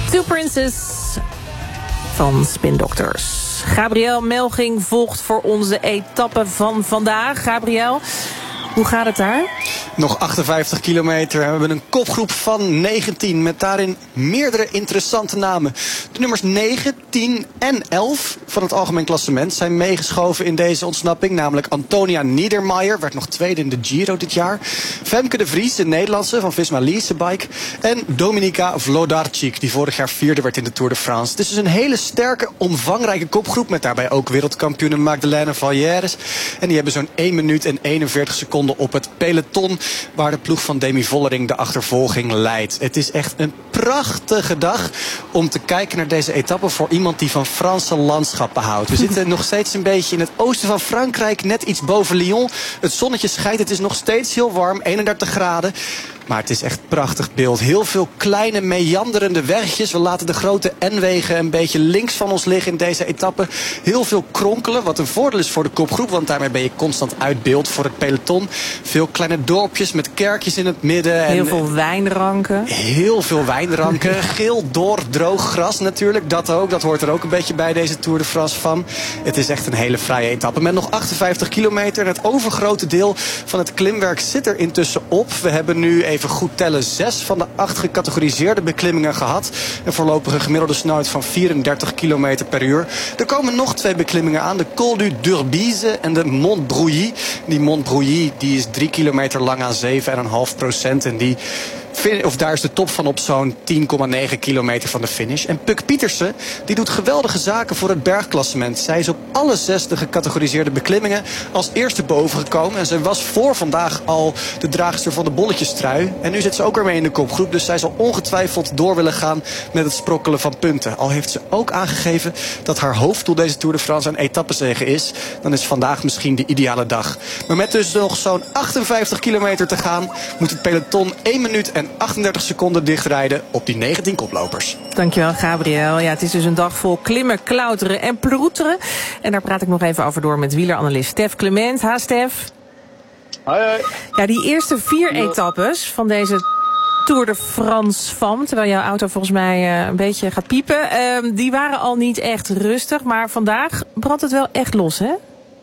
Two Princes van Spin Doctors. Gabriel Melching volgt voor ons de etappe van vandaag. Gabriel, hoe gaat het daar? Nog 58 kilometer. We hebben een kopgroep van 19 met daarin meerdere interessante namen. De nummers 9, 10 en 11 van het algemeen klassement zijn meegeschoven in deze ontsnapping. Namelijk Antonia Niedermayer, werd nog tweede in de Giro dit jaar. Femke de Vries, de Nederlandse van Visma Leasebike. En Dominika Vlodarczyk, die vorig jaar vierde werd in de Tour de France. Het is dus een hele sterke, omvangrijke kopgroep met daarbij ook wereldkampioene Magdalena Valjeres. En die hebben zo'n 1 minuut en 41 seconden op het peloton, waar de ploeg van Demi Vollering de achtervolging leidt. Het is echt een prachtige dag om te kijken naar deze etappe voor iemand die van Franse landschappen houdt. We zitten nog steeds een beetje in het oosten van Frankrijk, net iets boven Lyon. Het zonnetje schijnt, het is nog steeds heel warm, 31 graden. Maar het is echt een prachtig beeld. Heel veel kleine meanderende wegjes. We laten de grote N-wegen een beetje links van ons liggen in deze etappe. Heel veel kronkelen, wat een voordeel is voor de kopgroep, want daarmee ben je constant uit beeld voor het peloton. Veel kleine dorpjes met kerkjes in het midden. Heel veel wijnranken. Heel veel wijnranken. Geel, door, droog gras natuurlijk. Dat ook. Dat hoort er ook een beetje bij deze Tour de France van. Het is echt een hele fraaie etappe. Met nog 58 kilometer. En het overgrote deel van het klimwerk zit er intussen op. We hebben nu even goed tellen 6 van de 8 gecategoriseerde beklimmingen gehad. Een voorlopige gemiddelde snelheid van 34 km per uur. Er komen nog 2 beklimmingen aan. De Col du Durbise en de Mont Brouilly. Die Mont Brouilly die is 3 kilometer lang aan 7,5%. En daar is de top van op zo'n 10,9 kilometer van de finish. En Puk Pietersen, die doet geweldige zaken voor het bergklassement. Zij is op alle 6 de gecategoriseerde beklimmingen als eerste bovengekomen. En zij was voor vandaag al de draagster van de bolletjestrui. En nu zit ze ook ermee in de kopgroep. Dus zij zal ongetwijfeld door willen gaan met het sprokkelen van punten. Al heeft ze ook aangegeven dat haar hoofddoel deze Tour de France een etappezege is. Dan is vandaag misschien de ideale dag. Maar met dus nog zo'n 58 kilometer te gaan, moet het peloton 1 minuut en 38 seconden dichtrijden op die 19 koplopers. Dankjewel, Gabriel. Ja, het is dus een dag vol klimmen, klauteren en ploeteren. En daar praat ik nog even over door met wieleranalist Stef Clement. Ha, Stef. Hoi, hoi. Ja, die eerste 4 etappes van deze Tour de France van, terwijl jouw auto volgens mij een beetje gaat piepen, die waren al niet echt rustig. Maar vandaag brandt het wel echt los, hè?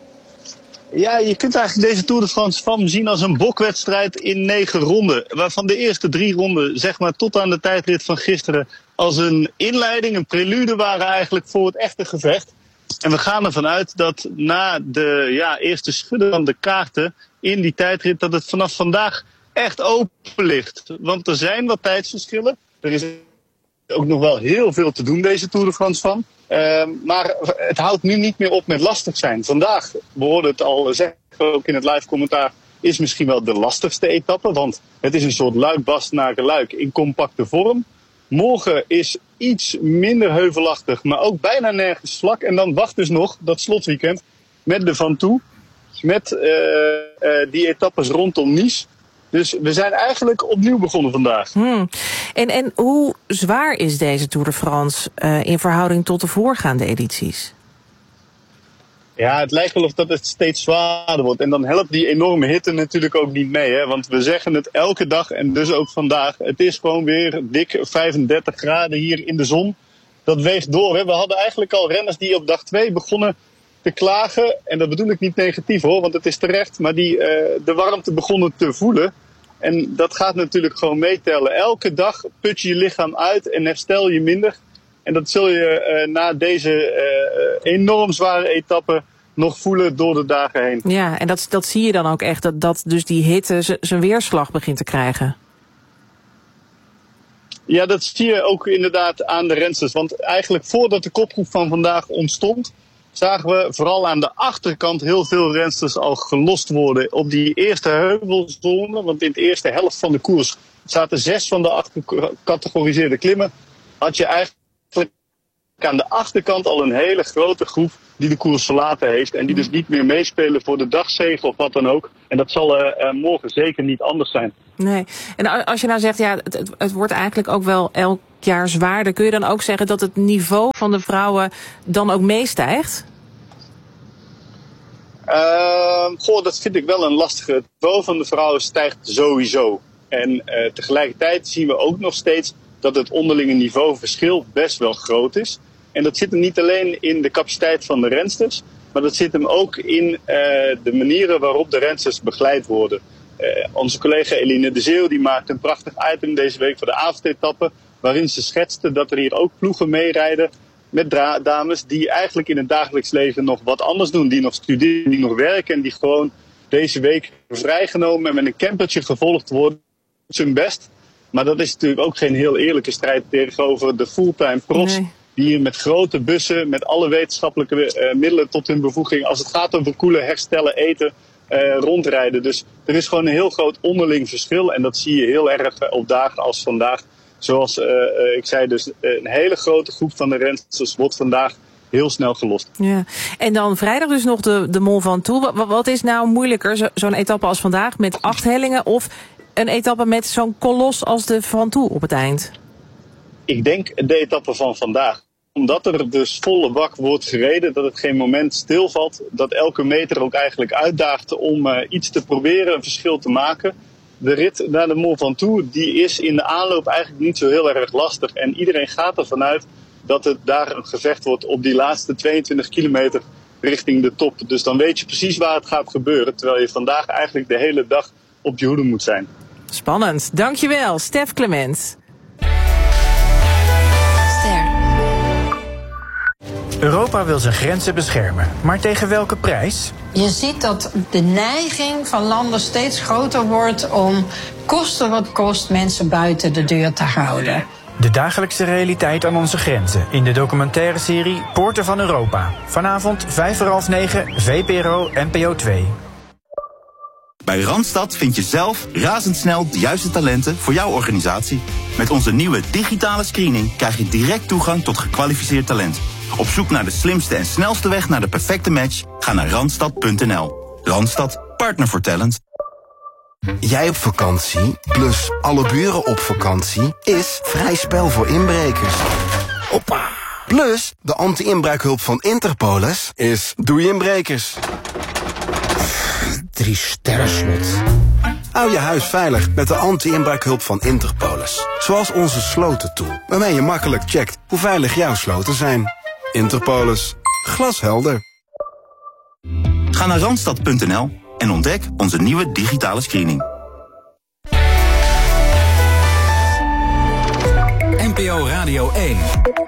Ja, je kunt eigenlijk deze Tour de France FAM zien als een bokwedstrijd in 9 ronden. Waarvan de eerste 3 ronden, zeg maar tot aan de tijdrit van gisteren, als een inleiding, een prelude waren eigenlijk voor het echte gevecht. En we gaan ervan uit dat na de eerste schudden van de kaarten in die tijdrit, dat het vanaf vandaag echt open ligt. Want er zijn wat tijdsverschillen. Er is ook nog wel heel veel te doen, deze Tour de France FAM. Maar het houdt nu niet meer op met lastig zijn. Vandaag, we hoorden het al zeggen, ook in het live commentaar, is misschien wel de lastigste etappe. Want het is een soort Luik-Bastenaken-Luik in compacte vorm. Morgen is iets minder heuvelachtig, maar ook bijna nergens vlak. En dan wacht dus nog dat slotweekend met de Ventoux. Met die etappes rondom Nice. Dus we zijn eigenlijk opnieuw begonnen vandaag. En hoe zwaar is deze Tour de France in verhouding tot de voorgaande edities? Ja, het lijkt wel of dat het steeds zwaarder wordt. En dan helpt die enorme hitte natuurlijk ook niet mee. Hè? Want we zeggen het elke dag en dus ook vandaag. Het is gewoon weer dik 35 graden hier in de zon. Dat weegt door. Hè? We hadden eigenlijk al renners die op dag 2 begonnen te klagen. En dat bedoel ik niet negatief hoor, want het is terecht. Maar die de warmte begonnen te voelen. En dat gaat natuurlijk gewoon meetellen. Elke dag put je je lichaam uit en herstel je minder. En dat zul je na deze enorm zware etappe nog voelen door de dagen heen. Ja, en dat zie je dan ook echt, dat dus die hitte zijn weerslag begint te krijgen. Ja, dat zie je ook inderdaad aan de rensters. Want eigenlijk voordat de kopgroep van vandaag ontstond, zagen we vooral aan de achterkant heel veel rensters al gelost worden op die eerste heuvelzone. Want in de eerste helft van de koers zaten 6 van de 8 gecategoriseerde klimmen. Had je eigenlijk aan de achterkant al een hele grote groep die de koers verlaten heeft. En die dus niet meer meespelen voor de dagzege of wat dan ook. En dat zal morgen zeker niet anders zijn. Nee. En als je nou zegt, ja, het wordt eigenlijk ook wel elk jaar zwaarder. Kun je dan ook zeggen dat het niveau van de vrouwen dan ook meestijgt? Dat vind ik wel een lastige. Het niveau van de vrouwen stijgt sowieso. En tegelijkertijd zien we ook nog steeds dat het onderlinge niveauverschil best wel groot is. En dat zit hem niet alleen in de capaciteit van de rensters, maar dat zit hem ook in de manieren waarop de rensters begeleid worden. Onze collega Eline de Zeeuw die maakte een prachtig item deze week voor de avondetappe, waarin ze schetste dat er hier ook ploegen meerijden met dames die eigenlijk in het dagelijks leven nog wat anders doen. Die nog studeren, die nog werken en die gewoon deze week vrijgenomen en met een campertje gevolgd worden. Dat is hun best. Maar dat is natuurlijk ook geen heel eerlijke strijd tegenover de fulltime profs. Nee. Die hier met grote bussen, met alle wetenschappelijke middelen tot hun bevoeging, als het gaat over koelen, herstellen, eten, rondrijden. Dus er is gewoon een heel groot onderling verschil. En dat zie je heel erg op dagen als vandaag. Zoals ik zei, dus een hele grote groep van de rensters wordt vandaag heel snel gelost. Ja. En dan vrijdag dus nog de Mont Ventoux. Wat is nou moeilijker, zo'n etappe als vandaag met 8 hellingen of een etappe met zo'n kolos als de Ventoux op het eind? Ik denk de etappe van vandaag. Omdat er dus volle bak wordt gereden, dat het geen moment stilvalt. Dat elke meter ook eigenlijk uitdaagt om iets te proberen, een verschil te maken. De rit naar de Mont Ventoux die is in de aanloop eigenlijk niet zo heel erg lastig. En iedereen gaat ervan uit dat het daar een gevecht wordt op die laatste 22 kilometer richting de top. Dus dan weet je precies waar het gaat gebeuren. Terwijl je vandaag eigenlijk de hele dag op je hoede moet zijn. Spannend. Dankjewel, Stef Clement. Europa wil zijn grenzen beschermen, maar tegen welke prijs? Je ziet dat de neiging van landen steeds groter wordt om koste wat kost mensen buiten de deur te houden. De dagelijkse realiteit aan onze grenzen in de documentaire serie Poorten van Europa. Vanavond 9:05, VPRO NPO 2. Bij Randstad vind je zelf razendsnel de juiste talenten voor jouw organisatie. Met onze nieuwe digitale screening krijg je direct toegang tot gekwalificeerd talent. Op zoek naar de slimste en snelste weg naar de perfecte match? Ga naar Randstad.nl. Randstad, partner voor talent. Jij op vakantie, plus alle buren op vakantie, is vrij spel voor inbrekers. Hoppa. Plus, de anti-inbraakhulp van Interpolis is doei inbrekers. 3 sterren slot. Hou je huis veilig met de anti-inbraakhulp van Interpolis. Zoals onze slotentool, waarmee je makkelijk checkt hoe veilig jouw sloten zijn. Interpolis. Glashelder. Ga naar Randstad.nl en ontdek onze nieuwe digitale screening. NPO Radio 1.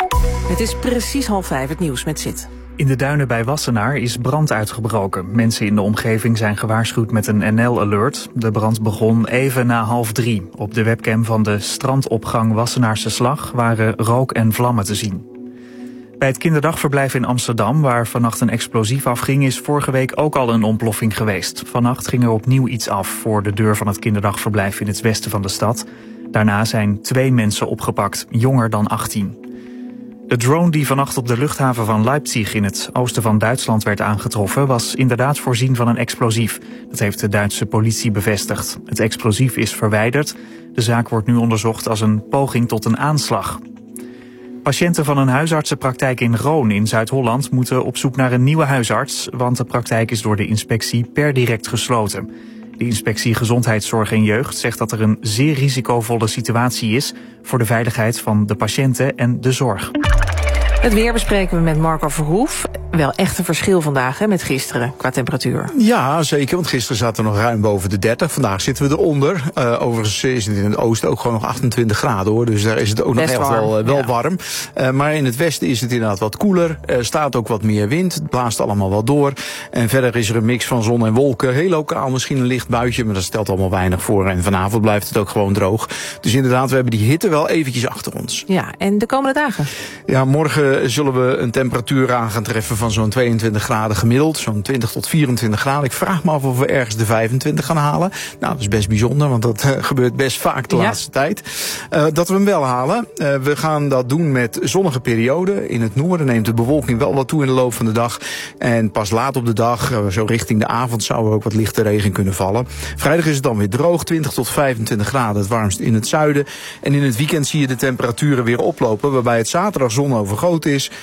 Het is precies 4:30, het nieuws met Zit. In de duinen bij Wassenaar is brand uitgebroken. Mensen in de omgeving zijn gewaarschuwd met een NL-alert. De brand begon even na 2:30. Op de webcam van de strandopgang Wassenaarse Slag waren rook en vlammen te zien. Bij het kinderdagverblijf in Amsterdam, waar vannacht een explosief afging, is vorige week ook al een ontploffing geweest. Vannacht ging er opnieuw iets af voor de deur van het kinderdagverblijf in het westen van de stad. Daarna zijn 2 mensen opgepakt, jonger dan 18. De drone die vannacht op de luchthaven van Leipzig in het oosten van Duitsland werd aangetroffen, was inderdaad voorzien van een explosief. Dat heeft de Duitse politie bevestigd. Het explosief is verwijderd. De zaak wordt nu onderzocht als een poging tot een aanslag. Patiënten van een huisartsenpraktijk in Roon in Zuid-Holland moeten op zoek naar een nieuwe huisarts, want de praktijk is door de inspectie per direct gesloten. De inspectie Gezondheidszorg en Jeugd zegt dat er een zeer risicovolle situatie is voor de veiligheid van de patiënten en de zorg. Het weer bespreken we met Marco Verhoef. Wel echt een verschil vandaag met gisteren qua temperatuur. Ja, zeker, want gisteren zaten we nog ruim boven de 30. Vandaag zitten we eronder. Overigens is het in het oosten ook gewoon nog 28 graden hoor. Dus daar is het ook best nog echt wel warm. Maar in het westen is het inderdaad wat koeler. Er staat ook wat meer wind. Het blaast allemaal wel door. En verder is er een mix van zon en wolken. Heel lokaal misschien een licht buitje, maar dat stelt allemaal weinig voor. En vanavond blijft het ook gewoon droog. Dus inderdaad, we hebben die hitte wel eventjes achter ons. Ja, en de komende dagen? Ja, morgen zullen we een temperatuur aan gaan treffen van zo'n 22 graden gemiddeld. Zo'n 20 tot 24 graden. Ik vraag me af of we ergens de 25 gaan halen. Nou, dat is best bijzonder, want dat gebeurt best vaak de laatste tijd. Dat we hem wel halen. We gaan dat doen met zonnige perioden. In het noorden neemt de bewolking wel wat toe in de loop van de dag. En pas laat op de dag, zo richting de avond, zou er ook wat lichte regen kunnen vallen. Vrijdag is het dan weer droog, 20 tot 25 graden. Het warmst in het zuiden. En in het weekend zie je de temperaturen weer oplopen, waarbij het zaterdag zonovergoten is.